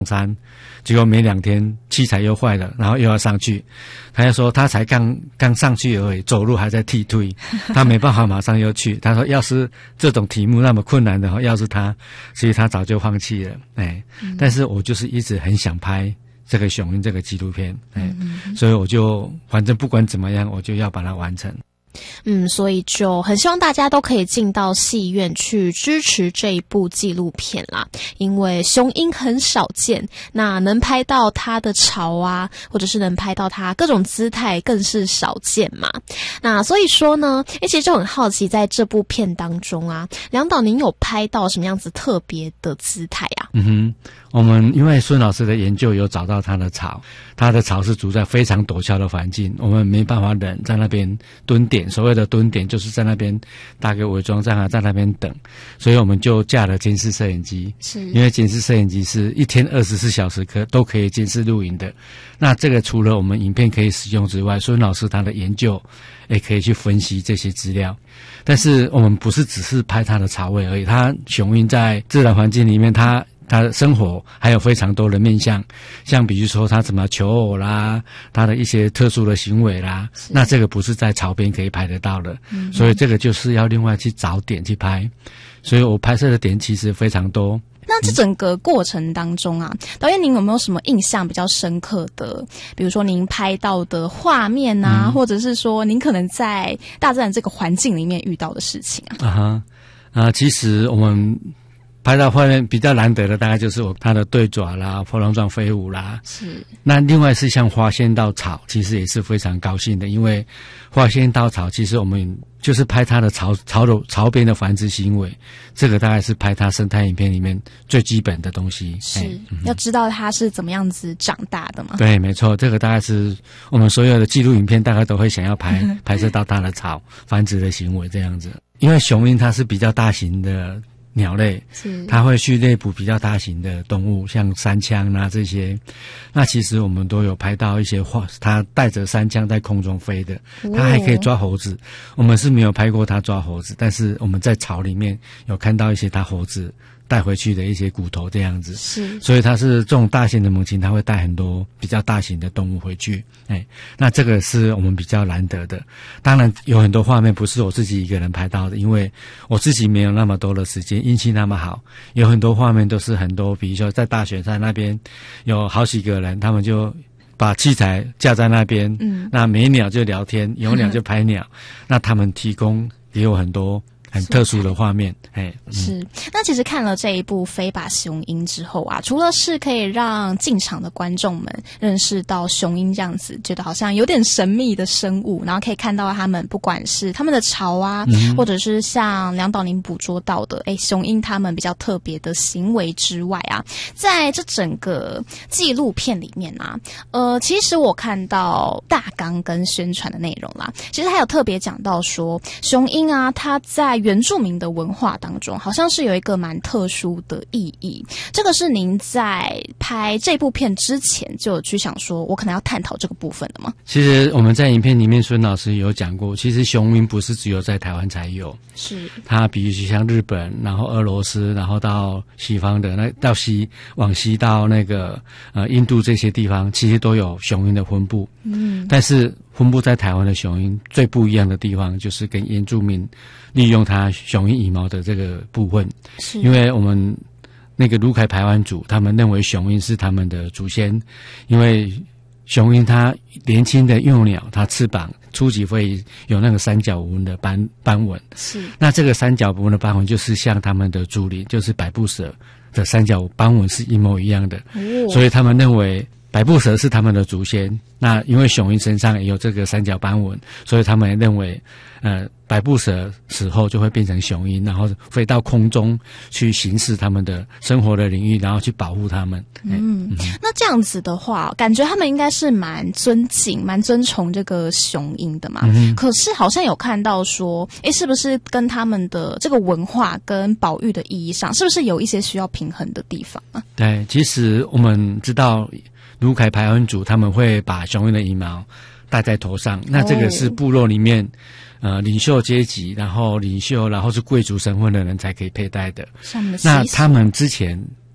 餐，结果没2天器材又坏了，然后又要上去，他就说他才刚上去而已，走路还在踢腿，他没办法马上又去。他说要是这种题目那么困难的话，要是他，所以他早就放弃了。但是我就是一直很想拍这个雄鹰这个纪录片，所以我就反正不管怎么样，我就要把它完成。 所以就很希望大家都可以进到戏院去支持这一部纪录片啦，因为雄鹰很少见，那能拍到它的巢啊，或者是能拍到它各种姿态更是少见嘛。那所以说呢，其实就很好奇，在这部片当中啊，梁导您有拍到什么样子特别的姿态啊？ 我们因为孙老师的研究有找到他的巢是住在非常陡峭的环境，我们没办法忍在那边蹲点，所谓的蹲点就是在那边搭个伪装站啊，在那边等，所以我们就架了监视摄影机，因为监视摄影机是一天24小时都可以监视录影的。那这个除了我们影片可以使用之外，孙老师他的研究也可以去分析这些资料。但是我们不是只是拍它的巢位而已，它雄鹰在自然环境里面，它的生活还有非常多的面向，像比如说它怎么求偶啦，它的一些特殊的行为啦，那这个不是在巢边可以拍得到的，所以这个就是要另外去找点去拍，所以我拍摄的点其实非常多。 那这整个过程当中啊，导演您有没有什么印象比较深刻的，比如说您拍到的画面啊，或者是说您可能在大自然这个环境里面遇到的事情啊？ 其实我们拍到画面比较难得的大概就是它的对爪啦、波浪状飞舞啦。 是。 那另外是像花仙稻草，其实也是非常高兴的，因为花仙稻草其实我们就是拍它的巢边的繁殖行为，这个大概是拍它生态影片里面最基本的东西。 是，要知道它是怎么样子长大的嘛。 对，没错，这个大概是我们所有的纪录影片大概都会想要拍摄到它的巢繁殖的行为这样子。因为雄鹰它是比较大型的鸟类，它会去猎捕比较大型的动物，像山羌啊这些。那其实我们都有拍到一些它带着山羌在空中飞的，它还可以抓猴子。我们是没有拍过它抓猴子，但是我们在巢里面有看到一些它猴子带回去的一些骨头这样子。是，所以它是这种大型的猛禽，它会带很多比较大型的动物回去。那这个是我们比较难得的。当然有很多画面不是我自己一个人拍到的，因为我自己没有那么多的时间，运气那么好，有很多画面都是很多，比如说在大雪山那边有好几个人，他们就把器材架在那边，那没鸟就聊天，有鸟就拍鸟，那他们提供也有很多很特殊的画面。 是。那其实看了这一部《飞吧雄鹰》之后啊，除了是可以让进场的观众们认识到雄鹰这样子觉得好像有点神秘的生物，然后可以看到他们不管是他们的巢啊，或者是像梁导您捕捉到的雄鹰他们比较特别的行为之外啊，在这整个纪录片里面啊，其实我看到大纲跟宣传的内容啦，其实还有特别讲到说雄鹰啊，它在原住民的文化当中好像是有一个蛮特殊的意义，这个是您在拍这部片之前就有去想说我可能要探讨这个部分的吗？ 其实我们在影片里面孙老师有讲过，其实雄鹰不是只有在台湾才有，是它比如像日本，然后俄罗斯，然后到西方的往西到那个印度这些地方，其实都有雄鹰的分布。但是分布在台湾的雄鹰最不一样的地方就是跟原住民利用它雄鹰羽毛的这个部分，因为我们那个卢凯排湾族他们认为雄鹰是他们的祖先，因为雄鹰它年轻的幼鸟，它翅膀初级会有那个三角纹的斑纹，是那这个三角纹的斑纹就是像他们的祖灵，就是百步蛇的三角斑纹是一模一样的，所以他们认为百步蛇是他们的祖先。那因为雄鹰身上也有这个三角斑纹，所以他们认为百步蛇死后就会变成雄鹰，然后飞到空中去行使他们的生活的领域，然后去保护他们。 那这样子的话，感觉他们应该是蛮尊敬、蛮尊崇这个雄鹰的嘛。可是好像有看到说，是不是跟他们的这个文化跟保育的意义上，是不是有一些需要平衡的地方啊？ 对，其实我们知道卢凯排湾族他们会把雄鹰的羽毛戴在头上，那这个是部落里面领袖阶级，然后是贵族身份的人才可以佩戴的。那他们之前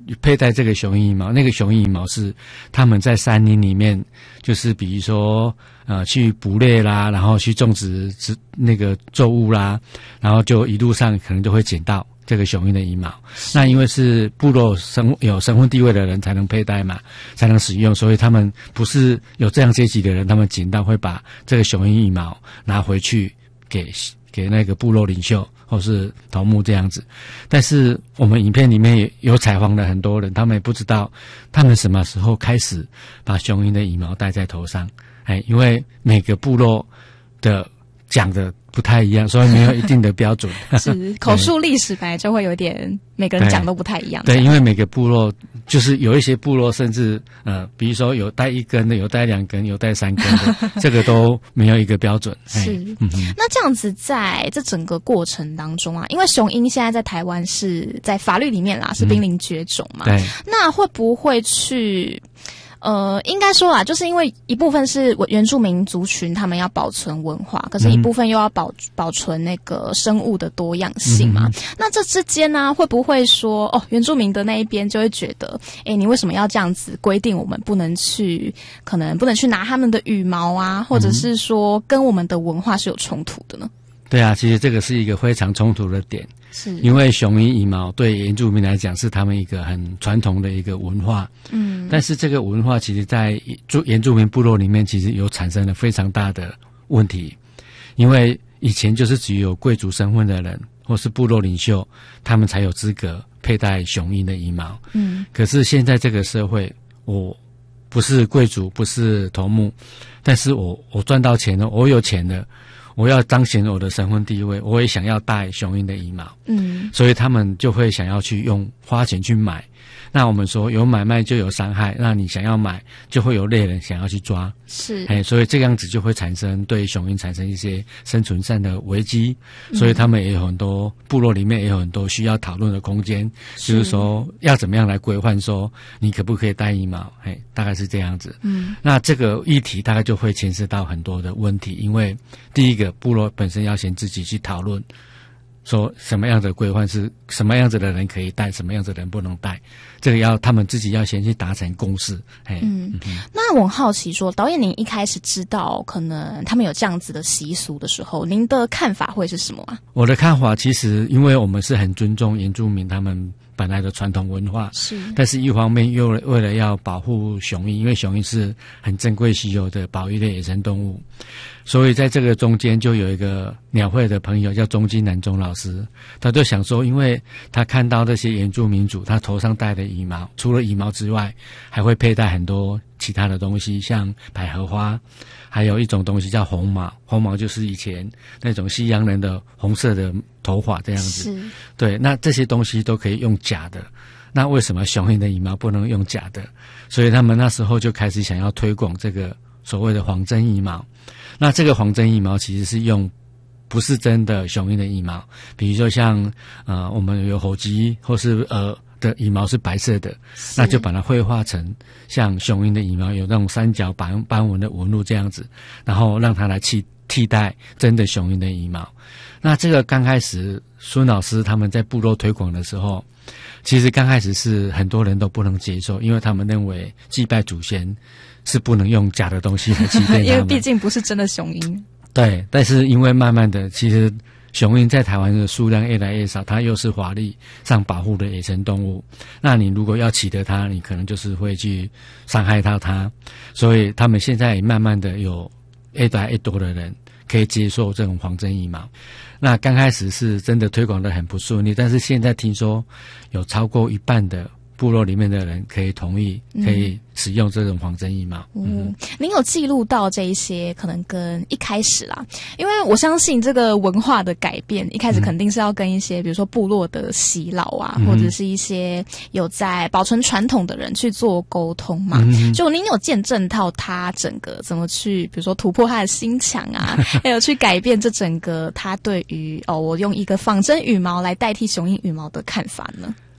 佩戴这个雄鹰羽毛，那个雄鹰羽毛是他们在山林里面，就是比如说去捕猎啦，然后去种植那个作物啦，然后就一路上可能就会捡到这个雄鹰的羽毛。那因为是部落有身份地位的人才能佩戴嘛，才能使用，所以他们不是有这样阶级的人，他们捡到会把这个雄鹰羽毛拿回去给那个部落领袖或是头目这样子。但是我们影片里面也有采访了很多人，他们也不知道他们什么时候开始把雄鹰的羽毛戴在头上。因为每个部落的讲的不太一样，所以没有一定的标准。 是口述历史本来就会有点每个人讲都不太一样。 对，因为每个部落就是有一些部落甚至比如说有带1根的，有带2根，有带3根的，这个都没有一个标准。 是，那这样子在这整个过程当中啊，因为雄鹰现在在台湾是在法律里面啦是濒临绝种嘛， 对， 那会不会去？应该说啦，就是因为一部分是原住民族群他们要保存文化，可是一部分又要保存那个生物的多样性嘛。那这之间呢，会不会说原住民的那一边就会觉得，你为什么要这样子规定我们可能不能去拿他们的羽毛啊，或者是说跟我们的文化是有冲突的呢？ 对啊，其实这个是一个非常冲突的点，是因为雄鹰羽毛对原住民来讲是他们一个很传统的一个文化，但是这个文化其实在原住民部落里面其实有产生了非常大的问题，因为以前就是只有贵族身份的人或是部落领袖，他们才有资格佩戴雄鹰的羽毛，可是现在这个社会，我不是贵族，不是头目，但是我赚到钱了，我有钱了，我要彰显我的身份地位，我也想要戴雄鹰的羽毛，所以他们就会想要去花钱去买。那我们说有买卖就有伤害，那你想要买就会有猎人想要去抓，是，所以这样子就会对雄鹰产生一些生存上的危机，所以他们也有很多部落里面也有很多需要讨论的空间，就是说要怎么样来规范说你可不可以戴羽毛，大概是这样子。那这个议题大概就会牵涉到很多的问题，因为第一个部落本身要先自己去讨论说什么样的规范是什么样子的人可以戴，什么样子的人不能戴，这个他们自己要先去达成共识。 那我很好奇说，导演您一开始知道可能他们有这样子的习俗的时候，您的看法会是什么啊？ 我的看法其实因为我们是很尊重原住民他们本来的传统文化，是，但是一方面又为了要保护雄鹰，因为雄鹰是很珍贵稀有的保育类野生动物，所以在这个中间就有一个鸟会的朋友叫钟金南钟老师，他就想说，因为他看到这些原住民族他头上戴的羽毛，除了羽毛之外还会佩戴很多其他的东西，像百合花，还有一种东西叫红毛，红毛就是以前那种西洋人的红色的头发这样子，对，那这些东西都可以用假的，那为什么雄鹰的羽毛不能用假的？所以他们那时候就开始想要推广这个所谓的仿真羽毛。那这个仿真羽毛其实是用不是真的雄鹰的羽毛，比如说像我们有火鸡或是鹅的羽毛是白色的，那就把它绘画成像雄鹰的羽毛有那种三角斑纹的纹路这样子，然后让它来替代真的雄鹰的羽毛。那这个刚开始孙老师他们在部落推广的时候，其实刚开始是很多人都不能接受，因为他们认为祭拜祖先是不能用假的东西来祭奠他们， 因为毕竟不是真的雄鹰。 对，但是因为慢慢的，其实雄鹰在台湾的数量越来越少，它又是法律上保护的野生动物，那你如果要取得它，你可能就是会去伤害到它，所以他们现在也慢慢的有越来越多的人可以接受这种仿真羽毛。那刚开始是真的推广的很不顺利，但是现在听说有超过一半的部落里面的人可以同意可以使用这种仿真羽毛。 您有记录到这一些可能跟一开始啦，因为我相信这个文化的改变一开始肯定是要跟一些比如说部落的耆老啊，或者是一些有在保存传统的人去做沟通嘛。就您有见证到他整个怎么去比如说突破他的心墙啊还有去改变这整个他对于我用一个仿真羽毛来代替雄鹰羽毛的看法呢？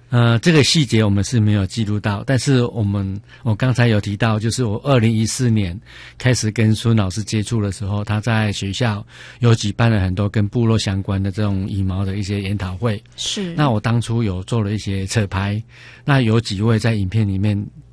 这个细节我们是没有记录到，但是我刚才有提到，就是我2014年开始跟孙老师接触的时候，他在学校有举办了很多跟部落相关的这种羽毛的一些研讨会。 是。 那我当初有做了一些侧拍，那有几位在影片里面